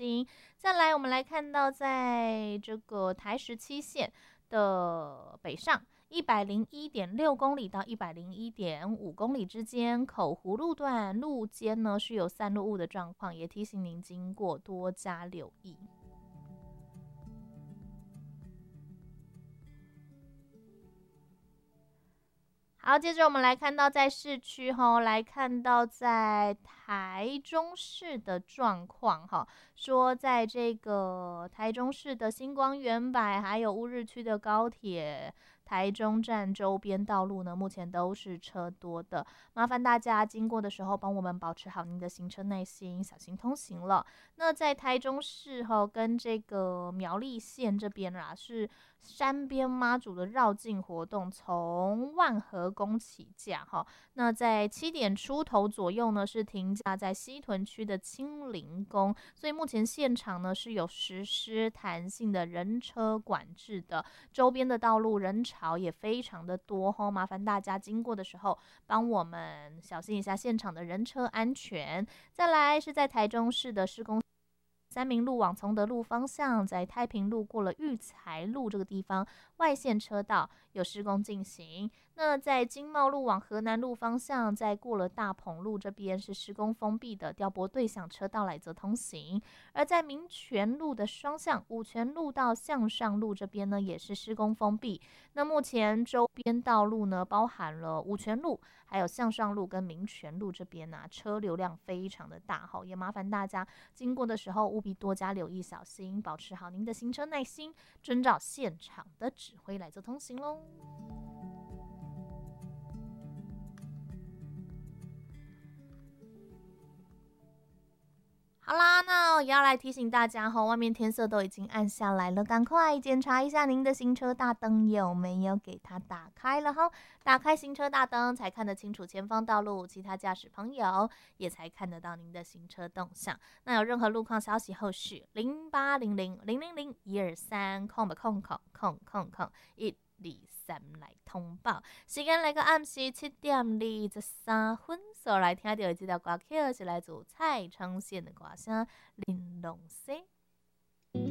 行。再来，我们来看到在这个台17线的北上101.6公里到101.5公里之间，口湖路段路肩呢是有散落雾的状况，也提醒您经过多加留意。好，接着我们来看到在市区来看到在台中市的状况说在这个台中市的星光远百还有乌日区的高铁台中站周边道路呢，目前都是车多的，麻烦大家经过的时候帮我们保持好您的行车耐心，小心通行了。那在台中市跟这个苗栗县这边啦，是山边妈祖的绕境活动，从万和宫起驾那在7点出头左右呢，是停驾在西屯区的清灵宫，所以目前现场呢是有实施弹性的人车管制的，周边的道路人潮也非常的多麻烦大家经过的时候帮我们小心一下现场的人车安全。再来是在台中市的施工三民路往崇德路方向，在太平路过了育才路这个地方，外线车道有施工进行。那在经贸路往河南路方向，在过了大鹏路这边是施工封闭的，调拨对向车道来做通行。而在民权路的双向五权路到向上路这边呢，也是施工封闭。那目前周边道路呢，包含了五权路、还有向上路跟民权路这边车流量非常的大也麻烦大家经过的时候务必多加留意小心，保持好您的行车耐心，遵照现场的指挥来做通行咯。好啦，那也要来提醒大家外面天色都已经暗下来了，赶快检查一下您的行车大灯有没有给它打开了打开行车大灯才看得清楚前方道路，其他驾驶朋友也才看得到您的行车动向。那有任何路况消息后续0800-000-123-123来通报。时间来到暗时7:23，所来听到的这条歌曲是来自蔡昌宪的歌声《玲珑西》。